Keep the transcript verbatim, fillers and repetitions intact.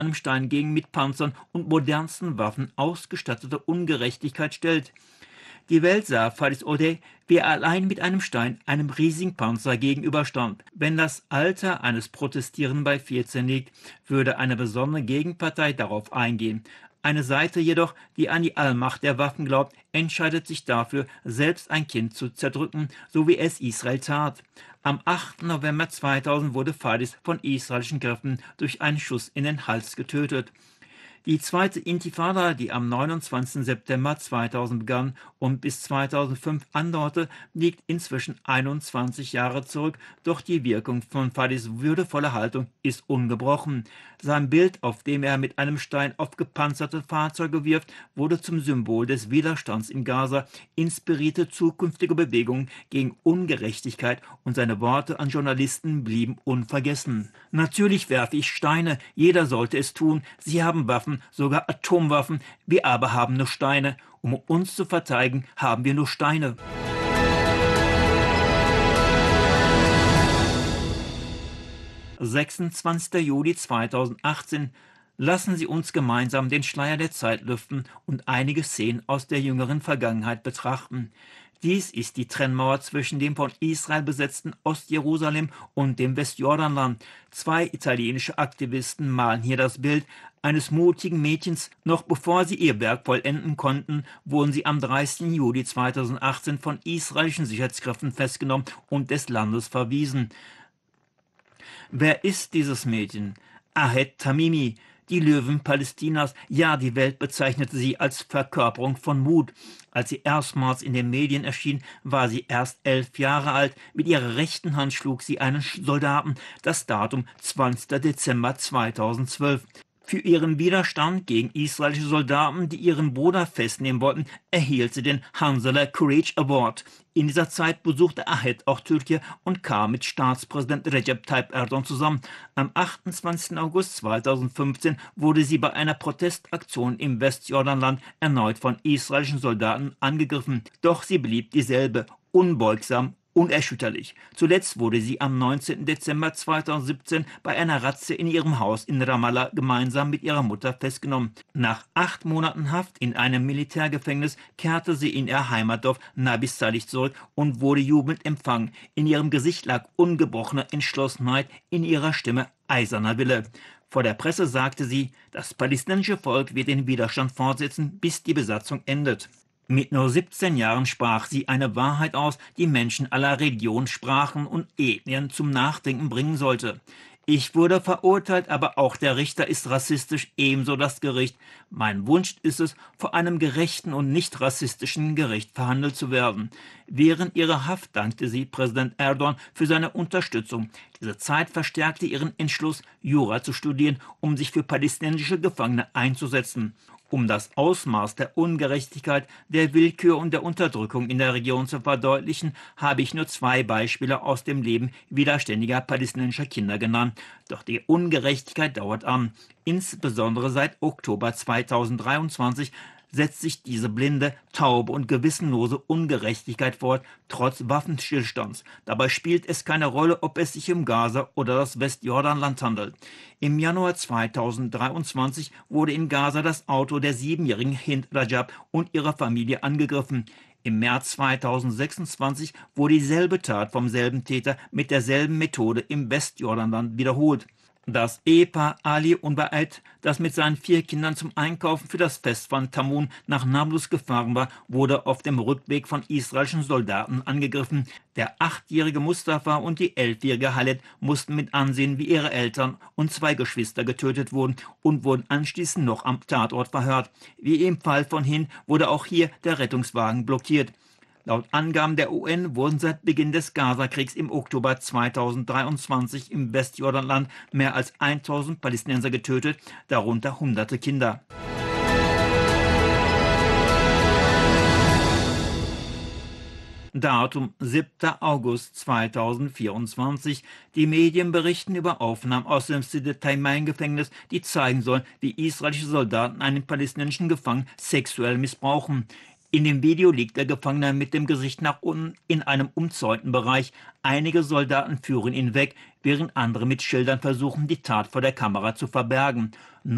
einem Stein gegen mit Panzern und modernsten Waffen ausgestattete Ungerechtigkeit stellt. Die Welt sah Fadis Odeh, wie er allein mit einem Stein einem riesigen Panzer gegenüberstand. Wenn das Alter eines Protestierenden bei vierzehn liegt, würde eine besondere Gegenpartei darauf eingehen. Eine Seite jedoch, die an die Allmacht der Waffen glaubt, entscheidet sich dafür, selbst ein Kind zu zerdrücken, so wie es Israel tat. Am achten November zweitausend wurde Fadis von israelischen Kräften durch einen Schuss in den Hals getötet. Die zweite Intifada, die am neunundzwanzigsten September zweitausend begann und bis zweitausendfünf andauerte, liegt inzwischen einundzwanzig Jahre zurück, doch die Wirkung von Fadis würdevoller Haltung ist ungebrochen. Sein Bild, auf dem er mit einem Stein auf gepanzerte Fahrzeuge wirft, wurde zum Symbol des Widerstands in Gaza, inspirierte zukünftige Bewegungen gegen Ungerechtigkeit und seine Worte an Journalisten blieben unvergessen. Natürlich werfe ich Steine, jeder sollte es tun, sie haben Waffen, sogar Atomwaffen, wir aber haben nur Steine. Um uns zu verteidigen, haben wir nur Steine. sechsundzwanzigster Juli zweitausendachtzehn. Lassen Sie uns gemeinsam den Schleier der Zeit lüften und einige Szenen aus der jüngeren Vergangenheit betrachten. Dies ist die Trennmauer zwischen dem von Israel besetzten Ostjerusalem und dem Westjordanland. Zwei italienische Aktivisten malen hier das Bild eines mutigen Mädchens. Noch bevor sie ihr Werk vollenden konnten, wurden sie am dreißigsten Juli zweitausendachtzehn von israelischen Sicherheitskräften festgenommen und des Landes verwiesen. Wer ist dieses Mädchen? Ahed Tamimi, die Löwin Palästinas. Ja, die Welt bezeichnete sie als Verkörperung von Mut. Als sie erstmals in den Medien erschien, war sie erst elf Jahre alt. Mit ihrer rechten Hand schlug sie einen Soldaten. Das Datum zwanzigster Dezember zweitausendzwölf. Für ihren Widerstand gegen israelische Soldaten, die ihren Bruder festnehmen wollten, erhielt sie den Hanzala Courage Award. In dieser Zeit besuchte Ahed auch Türkei und kam mit Staatspräsident Recep Tayyip Erdogan zusammen. Am achtundzwanzigsten August zweitausendfünfzehn wurde sie bei einer Protestaktion im Westjordanland erneut von israelischen Soldaten angegriffen. Doch sie blieb dieselbe, unbeugsam, unerschütterlich. Zuletzt wurde sie am neunzehnten Dezember zweitausendsiebzehn bei einer Razzia in ihrem Haus in Ramallah gemeinsam mit ihrer Mutter festgenommen. Nach acht Monaten Haft in einem Militärgefängnis kehrte sie in ihr Heimatdorf Nabi Salih zurück und wurde jubelnd empfangen. In ihrem Gesicht lag ungebrochene Entschlossenheit, in ihrer Stimme eiserner Wille. Vor der Presse sagte sie, das palästinensische Volk wird den Widerstand fortsetzen, bis die Besatzung endet. Mit nur siebzehn Jahren sprach sie eine Wahrheit aus, die Menschen aller Religionen, Sprachen und Ethnien zum Nachdenken bringen sollte. Ich wurde verurteilt, aber auch der Richter ist rassistisch, ebenso das Gericht. Mein Wunsch ist es, vor einem gerechten und nicht rassistischen Gericht verhandelt zu werden. Während ihrer Haft dankte sie Präsident Erdogan für seine Unterstützung. Diese Zeit verstärkte ihren Entschluss, Jura zu studieren, um sich für palästinensische Gefangene einzusetzen. Um das Ausmaß der Ungerechtigkeit, der Willkür und der Unterdrückung in der Region zu verdeutlichen, habe ich nur zwei Beispiele aus dem Leben widerständiger palästinensischer Kinder genannt. Doch die Ungerechtigkeit dauert an. Insbesondere seit Oktober zweitausenddreiundzwanzig setzt sich diese blinde, taube und gewissenlose Ungerechtigkeit fort, trotz Waffenstillstands. Dabei spielt es keine Rolle, ob es sich um Gaza oder das Westjordanland handelt. Im Januar zweitausenddreiundzwanzig wurde in Gaza das Auto der siebenjährigen Hind Rajab und ihrer Familie angegriffen. Im März zweitausendsechsundzwanzig wurde dieselbe Tat vom selben Täter mit derselben Methode im Westjordanland wiederholt. Das Ehepaar Ali und Ba'ed, das mit seinen vier Kindern zum Einkaufen für das Fest von Tamun nach Nablus gefahren war, wurde auf dem Rückweg von israelischen Soldaten angegriffen. Der achtjährige Mustafa und die elfjährige Khaled mussten mit ansehen, wie ihre Eltern und zwei Geschwister getötet wurden und wurden anschließend noch am Tatort verhört. Wie im Fall von Hind wurde auch hier der Rettungswagen blockiert. Laut Angaben der U N wurden seit Beginn des Gazakriegs im Oktober zweitausenddreiundzwanzig im Westjordanland mehr als tausend Palästinenser getötet, darunter hunderte Kinder. Datum siebter August zweitausendvierundzwanzig. Die Medien berichten über Aufnahmen aus dem Sidi Taiman-Gefängnis, die zeigen sollen, wie israelische Soldaten einen palästinensischen Gefangenen sexuell missbrauchen. In dem Video liegt der Gefangene mit dem Gesicht nach unten in einem umzäunten Bereich. Einige Soldaten führen ihn weg, während andere mit Schildern versuchen, die Tat vor der Kamera zu verbergen.